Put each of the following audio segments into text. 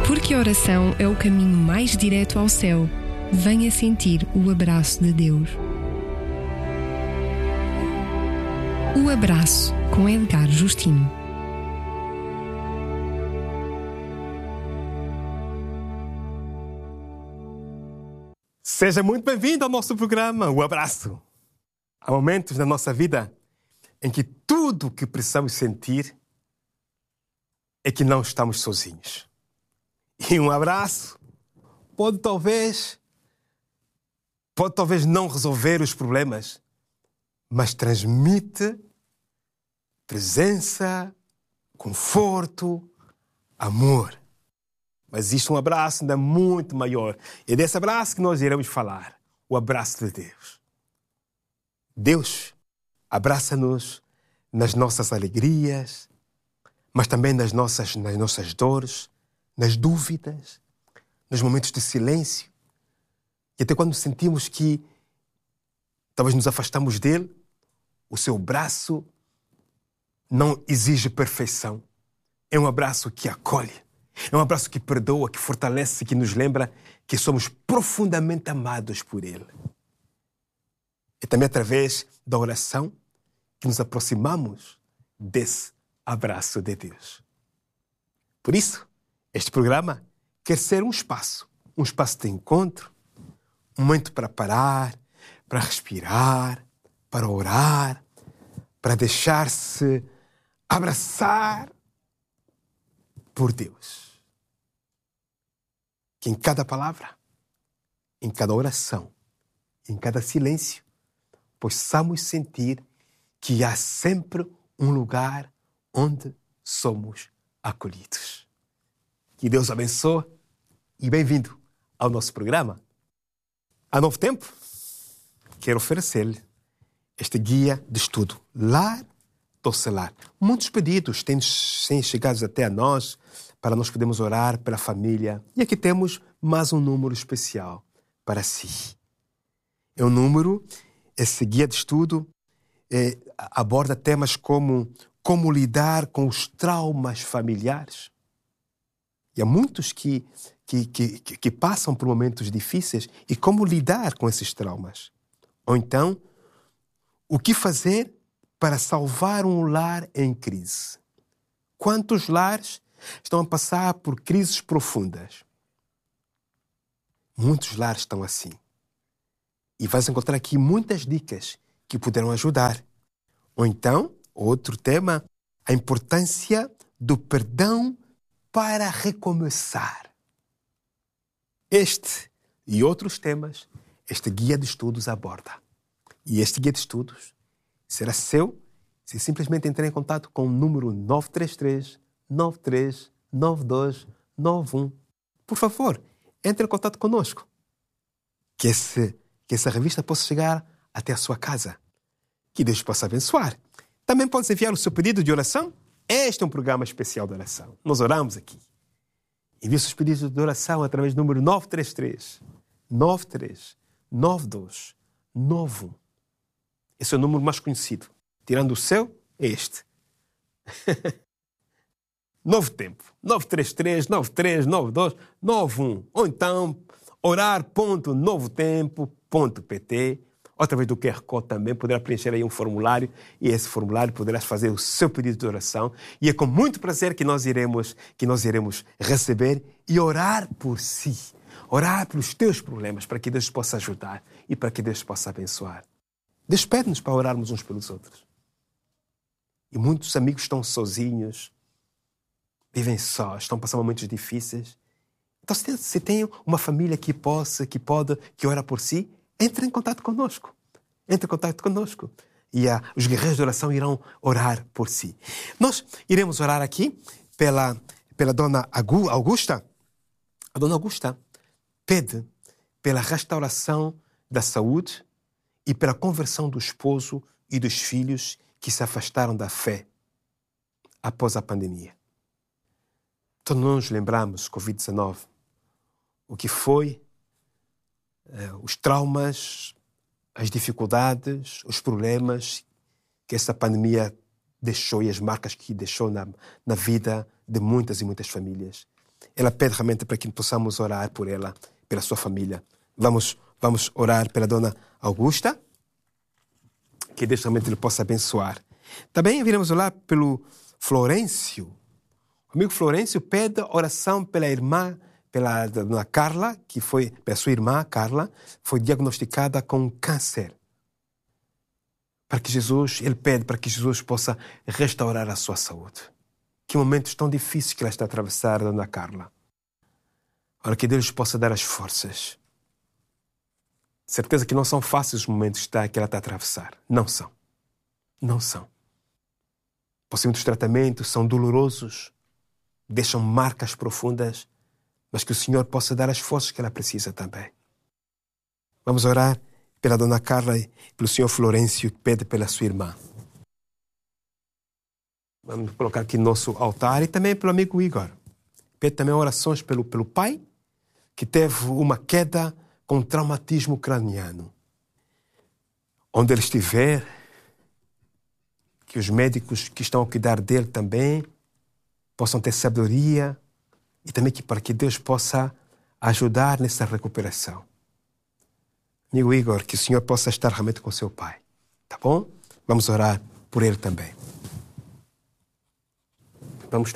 Porque a oração é o caminho mais direto ao céu. Venha sentir o abraço de Deus. O Abraço, com Edgar Justino. Seja muito bem-vindo ao nosso programa, O Abraço. Há momentos na nossa vida em que tudo o que precisamos sentir é que não estamos sozinhos. E um abraço pode talvez não resolver os problemas, mas transmite presença, conforto, amor. Mas existe um abraço ainda muito maior. E é desse abraço que nós iremos falar. O abraço de Deus. Deus abraça-nos nas nossas alegrias, mas também nas nossas dores, nas dúvidas, nos momentos de silêncio. E até quando sentimos que talvez nos afastamos dele, o seu braço não exige perfeição. É um abraço que acolhe. É um abraço que perdoa, que fortalece, que nos lembra que somos profundamente amados por ele. É também através da oração que nos aproximamos desse abraço de Deus. Por isso, este programa quer ser um espaço de encontro, um momento para parar, para respirar, para orar, para deixar-se abraçar por Deus. Que em cada palavra, em cada oração, em cada silêncio, possamos sentir que há sempre um lugar onde somos acolhidos. Que Deus abençoe e bem-vindo ao nosso programa. Há Novo Tempo, quero oferecer-lhe este guia de estudo, Lar Doce Lar. Muitos pedidos têm chegado até a nós para nós podermos orar pela família. E aqui temos mais um número especial para si. É um número, esse guia de estudo aborda temas como lidar com os traumas familiares. E há muitos que passam por momentos difíceis e como lidar com esses traumas. Ou então, o que fazer para salvar um lar em crise. Quantos lares estão a passar por crises profundas? Muitos lares estão assim. E vais encontrar aqui muitas dicas que poderão ajudar. Ou então, outro tema, a importância do perdão para recomeçar. Este e outros temas, este guia de estudos aborda. E este guia de estudos será seu se simplesmente entrar em contato com o número 933-939291. Por favor, entre em contato conosco. Que essa revista possa chegar até a sua casa. Que Deus possa abençoar. Também podes enviar o seu pedido de oração. Este é um programa especial de oração. Nós oramos aqui. Envie os seus pedidos de oração através do número 933-939291. Esse é o número mais conhecido. Tirando o seu, é este. Novo Tempo. 933-939291. Ou então, orar.novotempo.pt. Ou através do QR Code também poderá preencher aí um formulário e esse formulário poderás fazer o seu pedido de oração e é com muito prazer que nós iremos receber e orar por si, orar pelos teus problemas para que Deus possa ajudar e para que Deus possa abençoar. Deus pede-nos para orarmos uns pelos outros. E muitos amigos estão sozinhos, vivem sós, estão passando momentos difíceis. Então, se tem uma família que ora por si, entre em contato conosco. Entre em contato conosco. E os guerreiros de oração irão orar por si. Nós iremos orar aqui pela dona Augusta. A dona Augusta pede pela restauração da saúde e pela conversão do esposo e dos filhos que se afastaram da fé após a pandemia. Então não nos lembramos, Covid-19, o que foi, os traumas, as dificuldades, os problemas que essa pandemia deixou e as marcas que deixou na vida de muitas e muitas famílias. ela pede realmente para que possamos orar por ela, pela sua família. Vamos orar pela dona Augusta, que Deus realmente lhe possa abençoar. Também iremos orar pelo Florencio. O amigo Florencio pede oração pela irmã, pela dona Carla, pela sua irmã Carla, foi diagnosticada com câncer. Ele pede para que Jesus possa restaurar a sua saúde. Que momentos tão difíceis que ela está a atravessar, dona Carla. Ora, que Deus possa dar as forças. Certeza que não são fáceis os momentos que ela está a atravessar. Não são. Não são. Possivelmente os tratamentos são dolorosos, deixam marcas profundas, mas que o Senhor possa dar as forças que ela precisa também. Vamos orar pela dona Carla e pelo senhor Florencio, que pede pela sua irmã. Vamos colocar aqui no nosso altar e também pelo amigo Igor. Pede também orações pelo pai, que teve uma queda com traumatismo craniano. Onde ele estiver, que os médicos que estão a cuidar dele também possam ter sabedoria e também para que Deus possa ajudar nessa recuperação. Amigo Igor, que o Senhor possa estar realmente com seu pai. Tá bom? Vamos orar por ele também. Vamos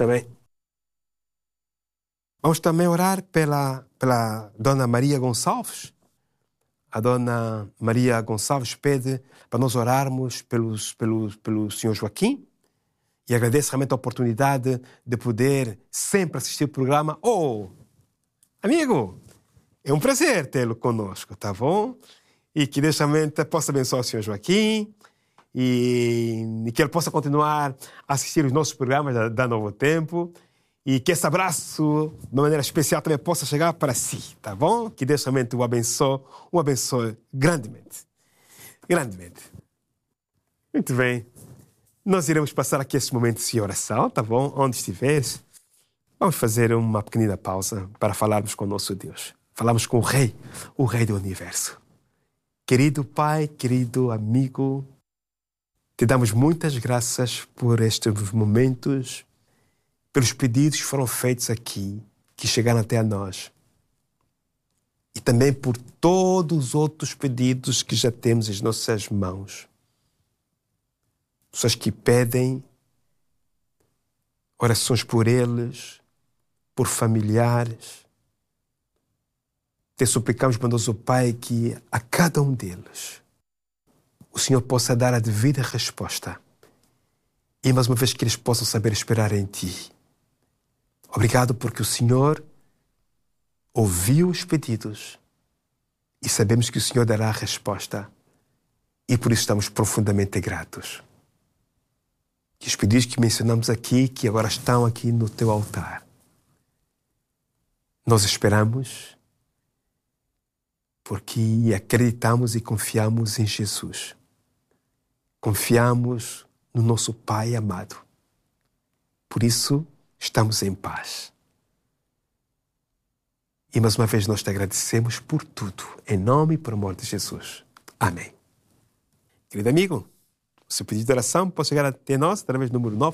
também orar pela dona Maria Gonçalves. A dona Maria Gonçalves pede para nós orarmos pelo senhor Joaquim e agradece realmente a oportunidade de poder sempre assistir o programa. Amigo, é um prazer tê-lo conosco, tá bom? E que Deus realmente possa abençoar o senhor Joaquim e que ele possa continuar a assistir os nossos programas da Novo Tempo e que esse abraço, de maneira especial, também possa chegar para si, tá bom? Que Deus realmente o abençoe grandemente. Grandemente. Muito bem. Nós iremos passar aqui esse momento de oração, tá bom? Onde estiveres, vamos fazer uma pequenina pausa para falarmos com o nosso Deus. Falamos com o Rei do Universo. Querido Pai, querido amigo, te damos muitas graças por estes momentos, pelos pedidos que foram feitos aqui, que chegaram até a nós. E também por todos os outros pedidos que já temos em nossas mãos. Pessoas que pedem orações por eles, por familiares. Te suplicamos, bondoso Pai, que a cada um deles o Senhor possa dar a devida resposta. E mais uma vez que eles possam saber esperar em Ti. Obrigado porque o Senhor ouviu os pedidos e sabemos que o Senhor dará a resposta. E por isso estamos profundamente gratos. Que os pedidos que mencionamos aqui, que agora estão aqui no Teu altar, nós esperamos porque acreditamos e confiamos em Jesus. Confiamos no nosso Pai amado. Por isso, estamos em paz. E mais uma vez nós te agradecemos por tudo, em nome e por amor de Jesus. Amém. Querido amigo, o seu pedido de oração pode chegar até nós através do número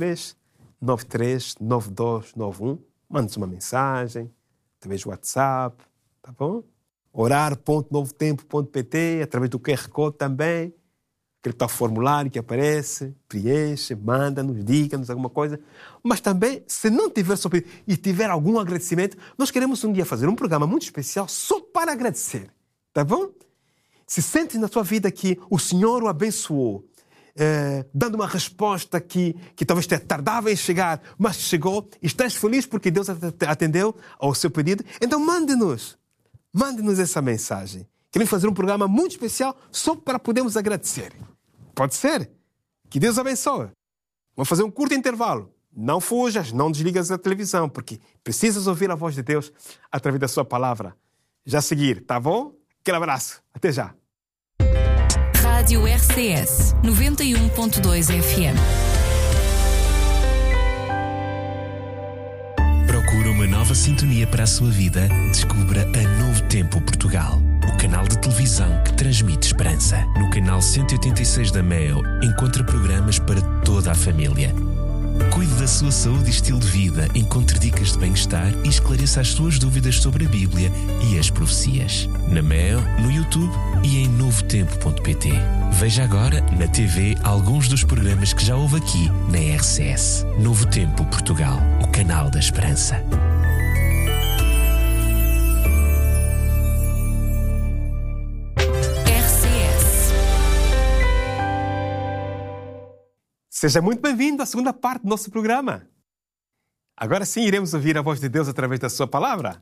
933-939291. Mande-nos uma mensagem, através do WhatsApp, tá bom? Orar.novotempo.pt, através do QR Code também. Aquele tal formulário que aparece, preenche, manda-nos, diga-nos alguma coisa. Mas também, se não tiver só pedido e tiver algum agradecimento, nós queremos um dia fazer um programa muito especial só para agradecer. Tá bom? Se sente na sua vida que o Senhor o abençoou, dando uma resposta que talvez tardava em chegar, mas chegou, e estás feliz porque Deus atendeu ao seu pedido, então mande-nos essa mensagem. Queremos fazer um programa muito especial só para podermos agradecer. Pode ser? Que Deus abençoe. Vamos fazer um curto intervalo. Não fujas, não desligas a televisão, porque precisas ouvir a voz de Deus através da sua palavra. Já a seguir, tá bom? Aquele abraço. Até já. Rádio RCS 91.2 FM. Procura uma nova sintonia para a sua vida? Descubra a Novo Tempo Portugal, o canal de televisão que transmite esperança. No canal 186 da MEO, encontra programas para toda a família. Cuide da sua saúde e estilo de vida, encontre dicas de bem-estar e esclareça as suas dúvidas sobre a Bíblia e as profecias. Na Mel, no YouTube e em novotempo.pt. Veja agora na TV alguns dos programas que já houve aqui na RCS. Novo Tempo Portugal, o canal da esperança. Seja muito bem-vindo à segunda parte do nosso programa. Agora sim iremos ouvir a voz de Deus através da sua palavra.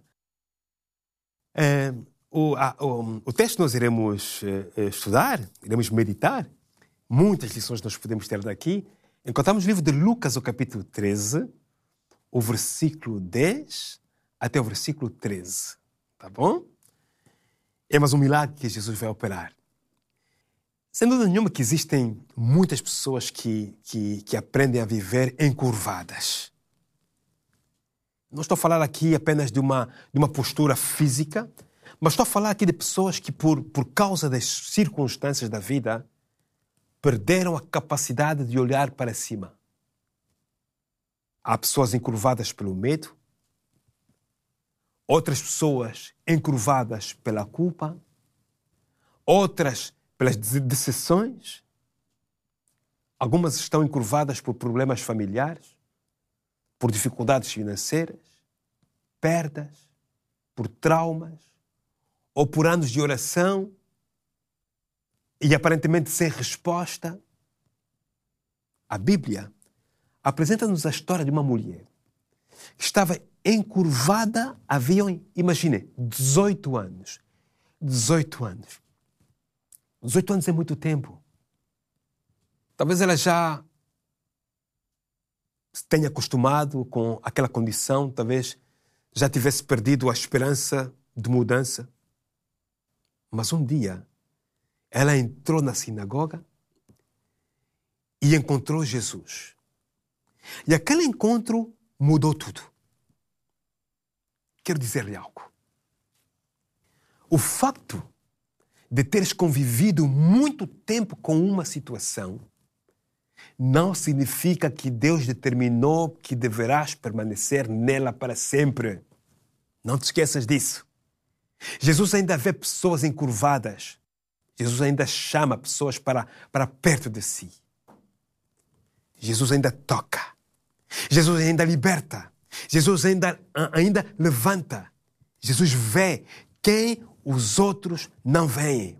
O texto que nós iremos estudar, iremos meditar, muitas lições nós podemos ter daqui. Encontramos o livro de Lucas, o capítulo 13, o versículo 10 até o versículo 13. Tá bom? É mais um milagre que Jesus vai operar. Sem dúvida nenhuma que existem muitas pessoas que aprendem a viver encurvadas. Não estou a falar aqui apenas de uma postura física, mas estou a falar aqui de pessoas que, por causa das circunstâncias da vida, perderam a capacidade de olhar para cima. Há pessoas encurvadas pelo medo, outras pessoas encurvadas pela culpa, outras pelas decepções. Algumas estão encurvadas por problemas familiares, por dificuldades financeiras, perdas, por traumas, ou por anos de oração e aparentemente sem resposta. A Bíblia apresenta-nos a história de uma mulher que estava encurvada, imagine, 18 anos. 18 anos. 18 anos é muito tempo. Talvez ela já se tenha acostumado com aquela condição, talvez já tivesse perdido a esperança de mudança. Mas um dia, ela entrou na sinagoga e encontrou Jesus. E aquele encontro mudou tudo. Quero dizer-lhe algo. O facto de teres convivido muito tempo com uma situação não significa que Deus determinou que deverás permanecer nela para sempre. Não te esqueças disso. Jesus ainda vê pessoas encurvadas. Jesus ainda chama pessoas para perto de si. Jesus ainda toca. Jesus ainda liberta. Jesus ainda levanta. Jesus vê quem os outros não veem.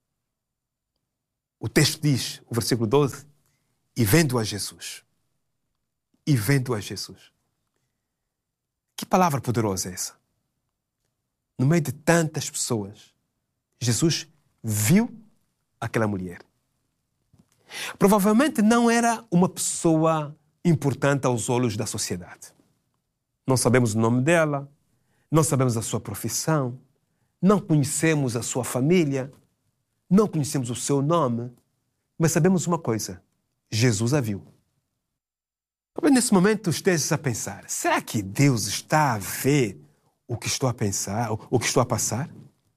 O texto diz, o versículo 12, e vendo a Jesus. E vendo a Jesus. Que palavra poderosa é essa? No meio de tantas pessoas, Jesus viu aquela mulher. Provavelmente não era uma pessoa importante aos olhos da sociedade. Não sabemos o nome dela, não sabemos a sua profissão, não conhecemos a sua família, não conhecemos o seu nome, mas sabemos uma coisa, Jesus a viu. Talvez nesse momento estejas a pensar, será que Deus está a ver o que estou a pensar, o que estou a passar?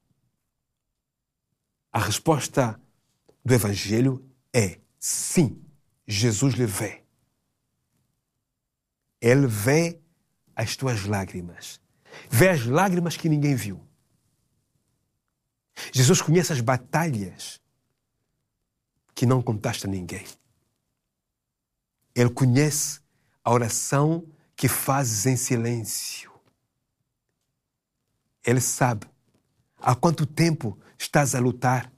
A resposta do Evangelho é sim, Jesus lhe vê. Ele vê as tuas lágrimas. Vê as lágrimas que ninguém viu. Jesus conhece as batalhas que não contaste a ninguém. Ele conhece a oração que fazes em silêncio. Ele sabe há quanto tempo estás a lutar.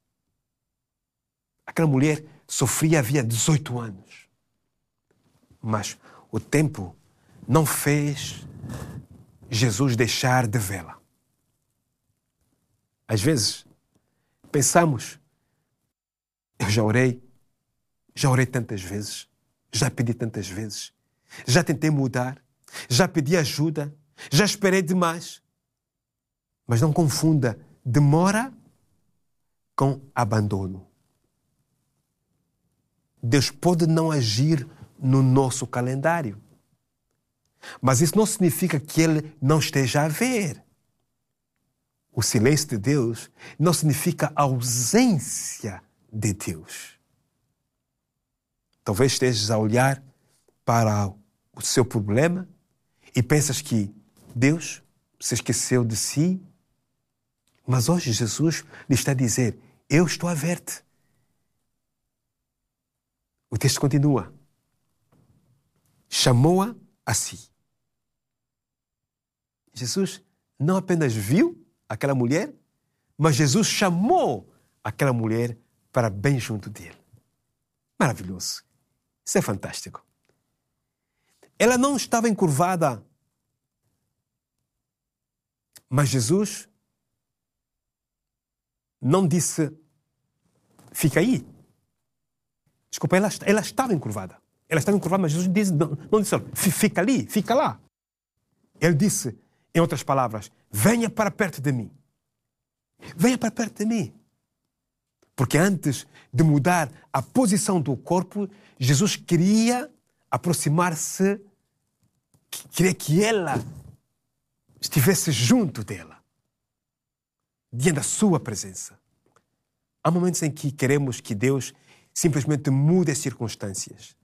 Aquela mulher sofria havia 18 anos. Mas o tempo não fez Jesus deixar de vê-la. Às vezes, pensamos, eu já orei tantas vezes, já pedi tantas vezes, já tentei mudar, já pedi ajuda, já esperei demais. Mas não confunda demora com abandono. Deus pode não agir no nosso calendário, mas isso não significa que Ele não esteja a ver. O silêncio de Deus não significa a ausência de Deus. Talvez estejas a olhar para o seu problema e pensas que Deus se esqueceu de si. Mas hoje Jesus lhe está a dizer: eu estou a ver-te. O texto continua. Chamou-a a si. Jesus não apenas viu aquela mulher, mas Jesus chamou aquela mulher para bem junto dele. Maravilhoso. Isso é fantástico. Ela não estava encurvada, mas Jesus não disse: fica aí. Desculpa, ela estava encurvada. Ela estava encurvada, mas Jesus não disse: fica ali, fica lá. Ele disse, em outras palavras: venha para perto de mim. Venha para perto de mim. Porque antes de mudar a posição do corpo, Jesus queria aproximar-se, queria que ela estivesse junto dela, diante da sua presença. Há momentos em que queremos que Deus simplesmente mude as circunstâncias.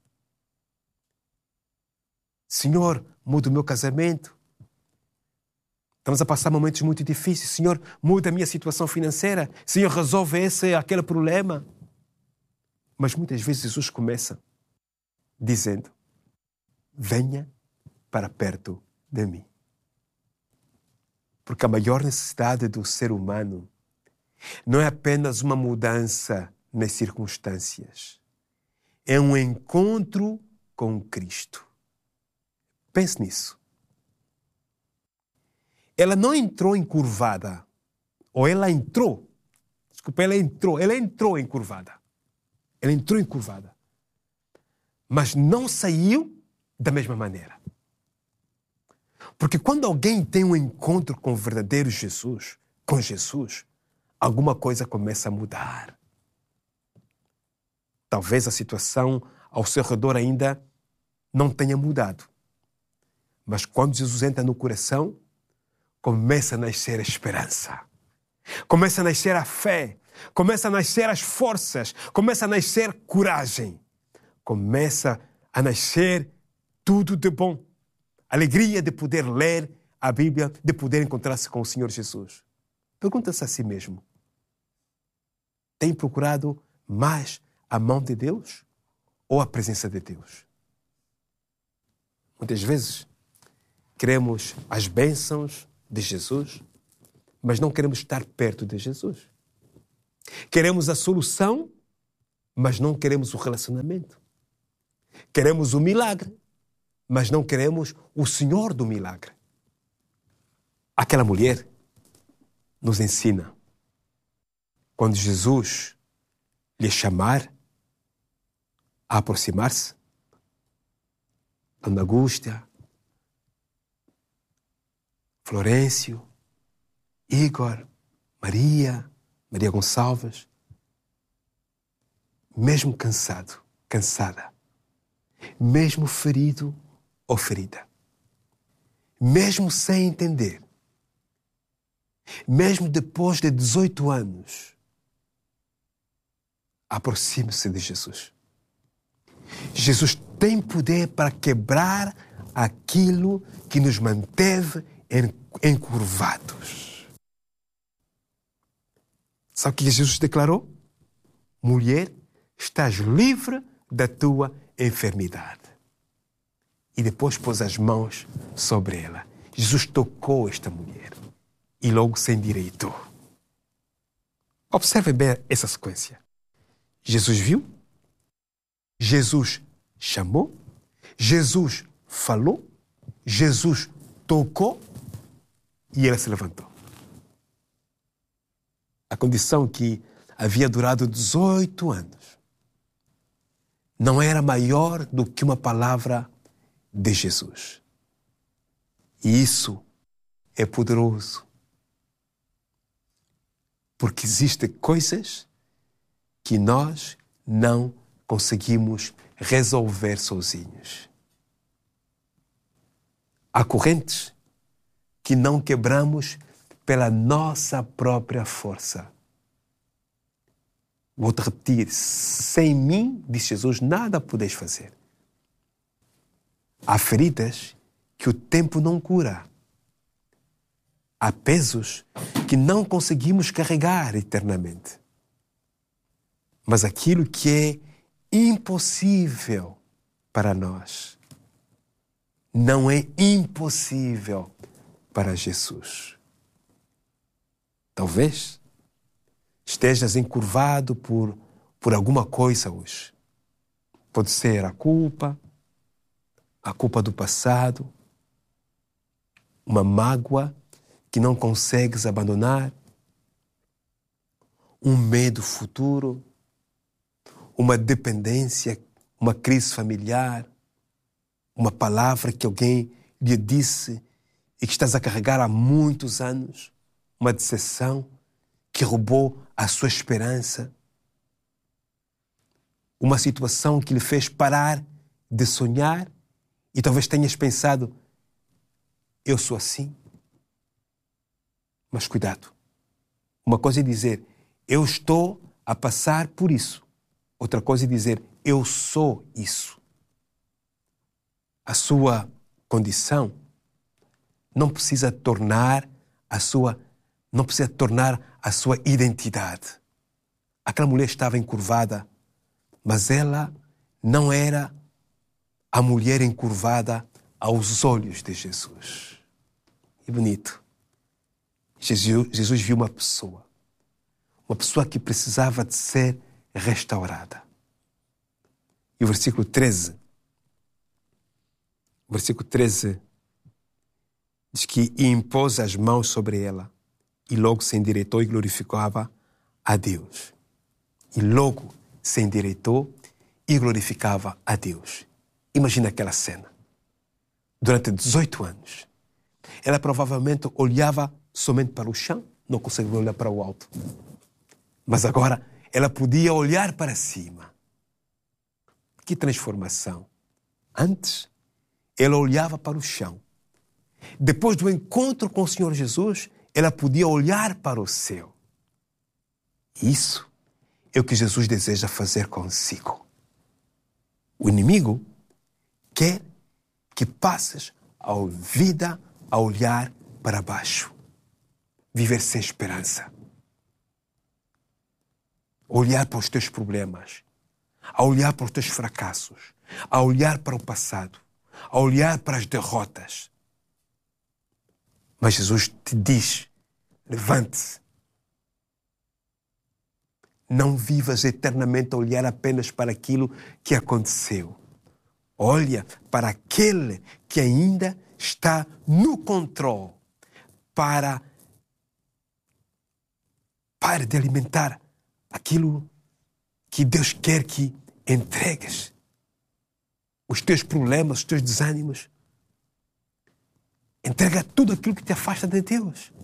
Senhor, muda o meu casamento. Estamos a passar momentos muito difíceis. Senhor, muda a minha situação financeira. Senhor, resolve aquele problema. Mas muitas vezes Jesus começa dizendo: venha para perto de mim. Porque a maior necessidade do ser humano não é apenas uma mudança nas circunstâncias. É um encontro com Cristo. Pense nisso. Ela não entrou encurvada. Ou ela entrou. Desculpa, ela entrou encurvada. Ela entrou encurvada. Mas não saiu da mesma maneira. Porque quando alguém tem um encontro com o verdadeiro Jesus, com Jesus, alguma coisa começa a mudar. Talvez a situação ao seu redor ainda não tenha mudado. Mas quando Jesus entra no coração, começa a nascer a esperança. Começa a nascer a fé. Começa a nascer as forças. Começa a nascer coragem. Começa a nascer tudo de bom. Alegria de poder ler a Bíblia, de poder encontrar-se com o Senhor Jesus. Pergunta-se a si mesmo: tem procurado mais a mão de Deus ou a presença de Deus? Muitas vezes queremos as bênçãos de Jesus, mas não queremos estar perto de Jesus. Queremos a solução, mas não queremos o relacionamento. Queremos o milagre, mas não queremos o Senhor do milagre. Aquela mulher nos ensina, quando Jesus lhe chamar a aproximar-se, Dona Agústia, Florencio, Igor, Maria Gonçalves, mesmo cansada, mesmo ferido ou ferida, mesmo sem entender, mesmo depois de 18 anos, aproxime-se de Jesus. Jesus tem poder para quebrar aquilo que nos manteve encurvados. Sabe o que Jesus declarou? Mulher, estás livre da tua enfermidade. E depois pôs as mãos sobre ela. Jesus tocou esta mulher e logo se endireitou. Observe bem essa sequência. Jesus viu, Jesus chamou, Jesus falou, Jesus tocou e ela se levantou. A condição que havia durado 18 anos não era maior do que uma palavra de Jesus. E isso é poderoso. Porque existem coisas que nós não conseguimos resolver sozinhos. Há correntes que não quebramos pela nossa própria força. Vou-te repetir: sem mim, disse Jesus, nada podeis fazer. Há feridas que o tempo não cura. Há pesos que não conseguimos carregar eternamente. Mas aquilo que é impossível para nós não é impossível para Jesus. Talvez estejas encurvado por alguma coisa hoje. Pode ser a culpa do passado, uma mágoa que não consegues abandonar, um medo futuro, uma dependência, uma crise familiar, uma palavra que alguém lhe disse e que estás a carregar há muitos anos, uma decepção que roubou a sua esperança, uma situação que lhe fez parar de sonhar e talvez tenhas pensado, eu sou assim. Mas cuidado, uma coisa é dizer, eu estou a passar por isso. Outra coisa é dizer, eu sou isso. A sua condição não precisa tornar a sua identidade. Aquela mulher estava encurvada, mas ela não era a mulher encurvada aos olhos de Jesus. E bonito. Jesus viu uma pessoa que precisava de ser restaurada. E o versículo 13 diz que impôs as mãos sobre ela e logo se endireitou e glorificava a Deus. E logo se endireitou e glorificava a Deus. Imagina aquela cena. Durante 18 anos, ela provavelmente olhava somente para o chão, não conseguia olhar para o alto. Mas agora ela podia olhar para cima. Que transformação! Antes, ela olhava para o chão. Depois do encontro com o Senhor Jesus, ela podia olhar para o céu. Isso é o que Jesus deseja fazer consigo. O inimigo quer que passes a vida a olhar para baixo. Viver sem esperança. Olhar para os teus problemas. A olhar para os teus fracassos. A olhar para o passado. A olhar para as derrotas. Mas Jesus te diz, levante-se. Não vivas eternamente a olhar apenas para aquilo que aconteceu. Olha para aquele que ainda está no controle. Para de alimentar aquilo que Deus quer que entregues. Os teus problemas, os teus desânimos. Entrega tudo aquilo que te afasta de Deus.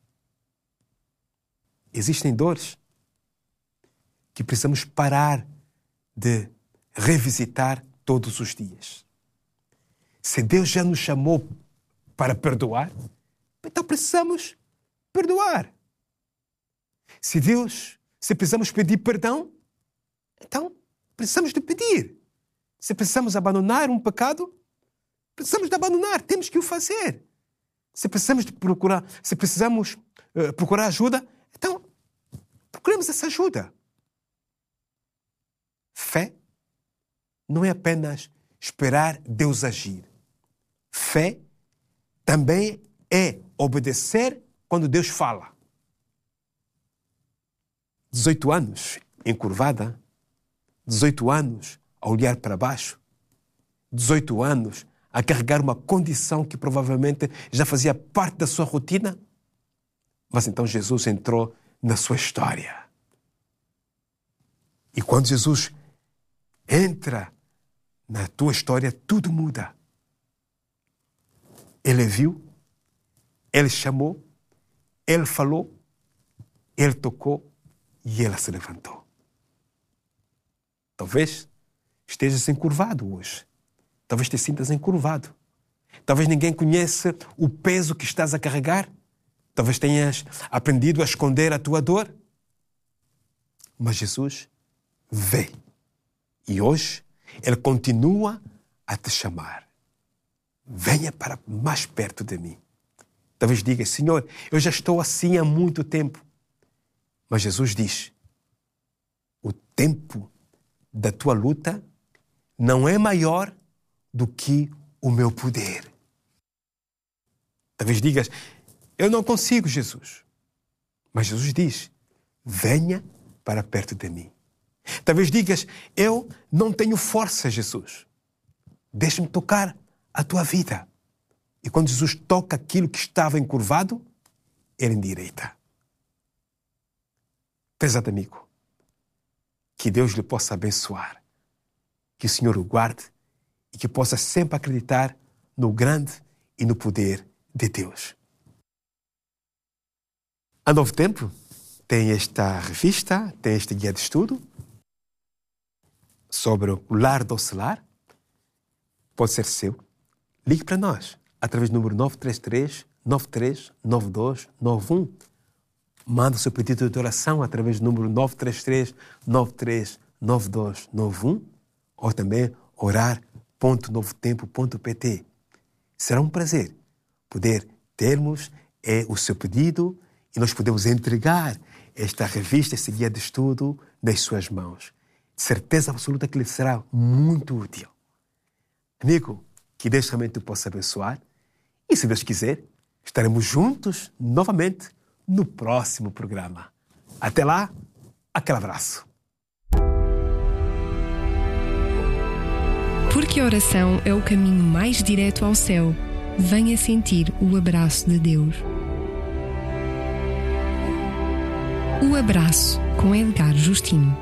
Existem dores que precisamos parar de revisitar todos os dias. Se Deus já nos chamou para perdoar, então precisamos perdoar. Se precisamos pedir perdão, então precisamos de pedir. Se precisamos abandonar um pecado, precisamos de abandonar, temos que o fazer. Se precisamos procurar ajuda, então procuremos essa ajuda. Fé não é apenas esperar Deus agir. Fé também é obedecer quando Deus fala. 18 anos encurvada, 18 anos a olhar para baixo, 18 anos a carregar uma condição que provavelmente já fazia parte da sua rotina. Mas então Jesus entrou na sua história. E quando Jesus entra na tua história, tudo muda. Ele viu, ele chamou, ele falou, ele tocou e ela se levantou. Talvez estejas encurvado hoje. Talvez te sintas encurvado. Talvez ninguém conheça o peso que estás a carregar. Talvez tenhas aprendido a esconder a tua dor. Mas Jesus vê. E hoje Ele continua a te chamar. venha para mais perto de mim. Talvez diga, Senhor, eu já estou assim há muito tempo. Mas Jesus diz, o tempo da tua luta não é maior do que o meu poder. Talvez digas, eu não consigo, Jesus. Mas Jesus diz, venha para perto de mim. Talvez digas, eu não tenho força, Jesus. Deixa-me tocar a tua vida. E quando Jesus toca aquilo que estava encurvado, ele endireita. Prezado amigo, que Deus lhe possa abençoar, que o Senhor o guarde e que possa sempre acreditar no grande e no poder de Deus. A Novo Tempo tem esta revista, tem este guia de estudo sobre o lar docelar. Pode ser seu. Ligue para nós através do número 933-939291. Manda o seu pedido de oração através do número 933-939291 ou também orar.novotempo.pt. Será um prazer poder termos o seu pedido e nós podemos entregar esta revista, esse guia de estudo nas suas mãos. Certeza absoluta que lhe será muito útil. Amigo, que Deus realmente o possa abençoar. E se Deus quiser, estaremos juntos novamente no próximo programa. Até lá, aquele abraço. Porque a oração é o caminho mais direto ao céu, venha sentir o abraço de Deus. O Abraço, com Edgar Justino.